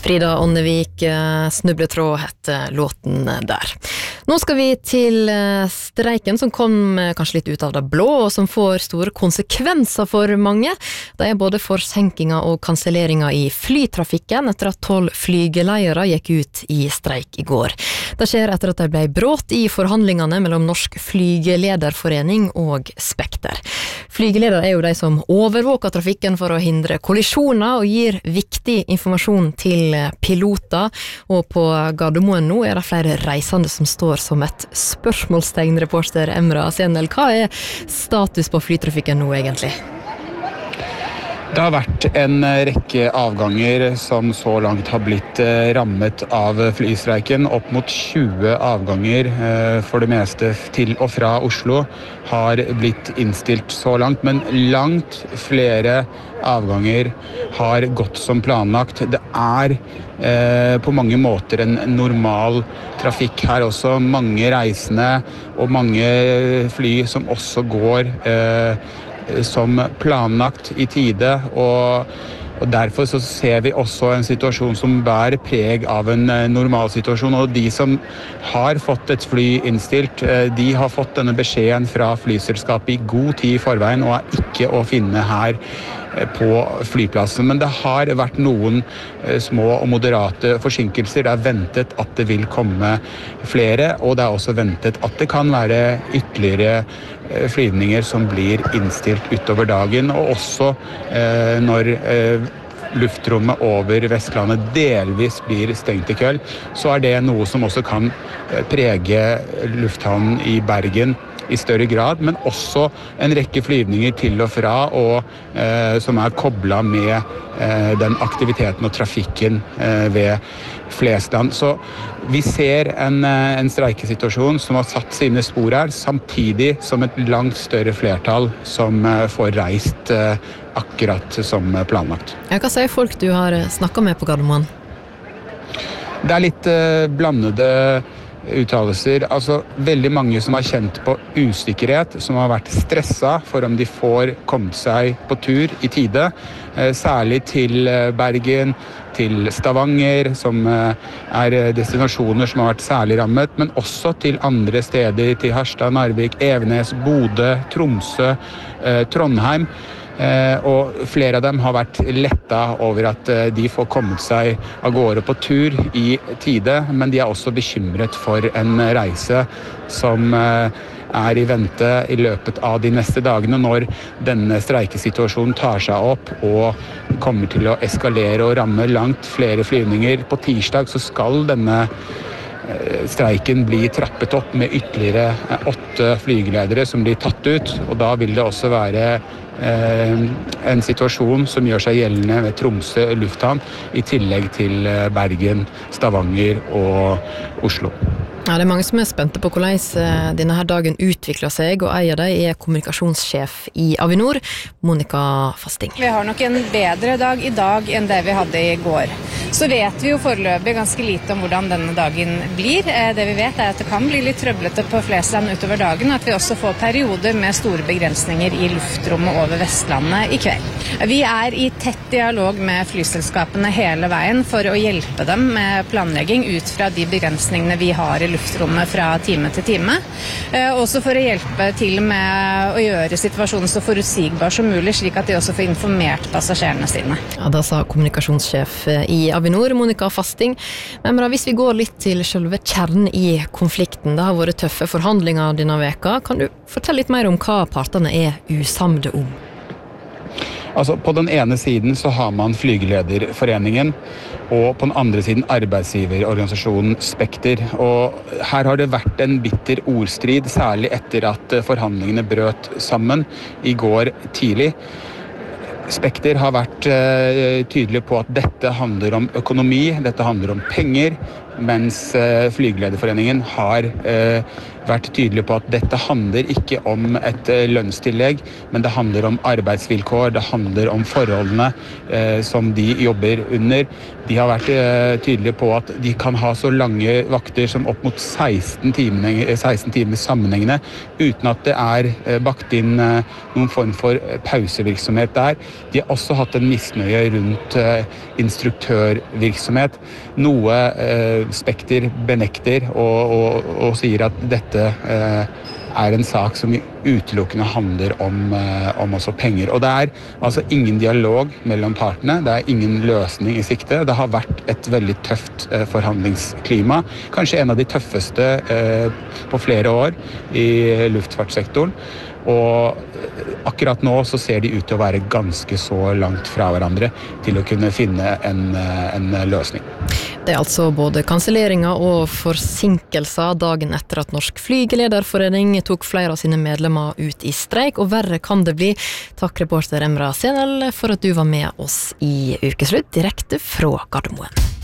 Frida Ånnevik, Snubletråd heter låten der. Nå skal vi til streiken som kom kanskje litt ut av det blå, og som får store konsekvenser for mange. Det er både forsinkinger og kanselleringer i flytrafikken etter at 12 flygeleiere gikk ut i streik i går. Det skjer etter at det ble brått i forhandlingene mellom Norsk Flygelederforening og Spekter. Flygeleder er jo de som overvåker trafikken for å hindre kollisjoner og gir viktig informasjon til piloter, og på Gardermoen nå er det flere reisende som står som et spørsmålstegn. Reporter Emra Senel, hva er status på flytrafikken nå egentlig? Det har vært en rekke avganger som så langt har blitt rammet av flystreiken. Opp mot 20 avganger for det meste til og fra Oslo har blitt innstilt så langt, men langt flere avganger har gått som planlagt. Det er på mange måter en normal trafikk her også. Mange reisende og mange fly som også går som planlagt i tide, og derfor så ser vi også en situasjon som bærer preg av en normal situasjon, og de som har fått et fly innstilt, de har fått denne beskjeden fra flyselskapet i god tid i forveien, og er ikke å finne her på flyplassen. Men det har vært noen små og moderate forsinkelser. Det er ventet at det vil komme flere, og det er også ventet at det kan være ytterligere flyvninger som blir innstilt utover dagen, og også når luftrommet over Vestlandet delvis blir stengt i kveld, så er det noe som også kan prege lufthavnen i Bergen i større grad, men også en rekke flyvninger til og fra, og som er koblet med den aktiviteten og trafikken ved Flesland. Så vi ser en streikesituasjon som har satt sine spor her, samtidig som et langt større flertall som får reist akkurat som planlagt. Hva sier folk du har snakket med på Gardermoen? Det er litt blandede uttalelser. Altså veldig mange som har kjent på usikkerhet, som har vært stresset for om de får kommet seg på tur i tide, særlig til Bergen, til Stavanger, som er destinasjoner som har vært særlig rammet, men også til andre steder, til Harstad, Narvik, Evenes, Bodø, Tromsø, Trondheim. Og flere av dem har vært lettet over at de får kommet seg av gårde på tur i tide, men de er også bekymret for en reise som er i vente i løpet av de neste dagene, når denne streikesituasjonen tar seg opp og kommer til å eskalere og ramme langt flere flyvninger. På tirsdag så skal denne streiken bli trappet opp med ytterligere 8 flygeledere som blir tatt ut, og da vil det også være en situasjon som gjør seg gjeldende ved Tromsø lufthavn, i tillegg til Bergen, Stavanger og Oslo. Ja, det er mange som er spente på hvordan denne her dagen utvikler seg, og en av dem er kommunikasjonssjef i Avinor, Monica Fasting. Vi har nok en bedre dag i dag enn det vi hadde i går. Så vet vi jo foreløpig ganske lite om hvordan denne dagen blir. Det vi vet er at det kan bli litt trøblete på Flesland utover dagen, og at vi også får perioder med store begrensninger i luftrommet over Vestlandet i kveld. Vi er i tett dialog med flyselskapene hele veien for å hjelpe dem med planlegging ut fra de begrensningene vi har i luftrommet fra time til time. Også for å hjelpe til med å gjøre situasjonen så forutsigbar som mulig, slik at de også får informert passasjerene sine. Ja, da sa kommunikasjonssjef i Avinor, Monica Fasting. Men hvis vi går litt til selve kjernen i konflikten, det har vært tøffe forhandlinger denne veka. Kan du fortelle litt mer om hva partene er usamde om? Altså, på den ene siden så har man Flygelederforeningen, og på den andre siden arbeidsgiverorganisasjonen Spekter. Og her har det vært en bitter ordstrid, særlig etter at forhandlingene brøt sammen i går tidlig. Spekter har vært tydelig på at dette handler om økonomi, dette handler om penger, mens Flygelederforeningen har vært tydelig på at dette handler ikke om et lønnstillegg, men det handler om arbeidsvilkår, det handler om forholdene som de jobber under. De har vært tydelige på at de kan ha så lange vakter som opp mot 16 timer sammenhengende, uten at det bakt inn noen form for pausevirksomhet der. De har også hatt en misnøye rundt instruktørvirksomhet, noe Spekter benekter og sier at dette en sak som utelukkende handler om også penger. Og det altså ingen dialog mellom partene, det ingen løsning i sikte. Det har vært et veldig tøft forhandlingsklima, kanskje en av de tøffeste på flere år i luftfartssektoren. Og akkurat nå så ser de ut til å være ganske så langt fra hverandre til å kunne finne en løsning. Det altså både kanselleringer og forsinkelser dagen etter at Norsk Flygelederforening tok flere av sine medlemmer ut i streik, og verre kan det bli. Takk reporter Emra Senel for at du var med oss i Ukeslutt direkte fra Gardermoen.